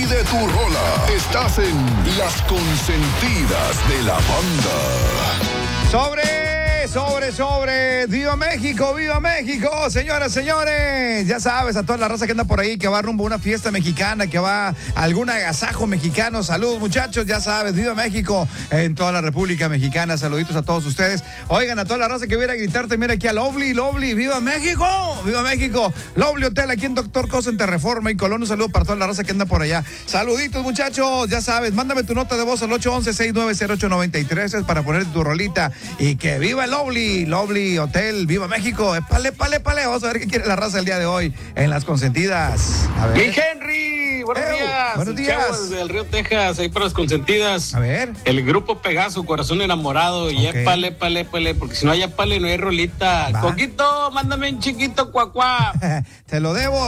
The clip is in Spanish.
Pide tu rola. Estás en Las Consentidas de la Banda. Sobre. ¡Viva México! ¡Viva México! Señoras, señores, ya sabes, a toda la raza que anda por ahí, que va rumbo a una fiesta mexicana, que va a algún agasajo mexicano. Saludos, muchachos, ya sabes, ¡viva México! En toda la República Mexicana. Saluditos a todos ustedes. Oigan, a toda la raza que viera a gritarte, mira aquí a Lovely, ¡viva México! ¡Viva México! Lovely Hotel, aquí en Doctor Cosa, en Reforma y Colón. Un saludo para toda la raza que anda por allá. Saluditos, muchachos, ya sabes, mándame tu nota de voz al 811-690-893 para poner tu rolita y que viva el Lovely Hotel, ¡viva México! ¡Épale! Vamos a ver qué quiere la raza el día de hoy en Las Consentidas. A ver. ¡Mi Henry! Buenos días. Buenos días. Chavo desde el Río Texas, ahí para Las Consentidas. A ver. El grupo Pegaso, Corazón Enamorado. Y Okay. épale, porque si no hay épale, no hay rolita. Va. Coquito, mándame un chiquito cuacuá. Te lo debo.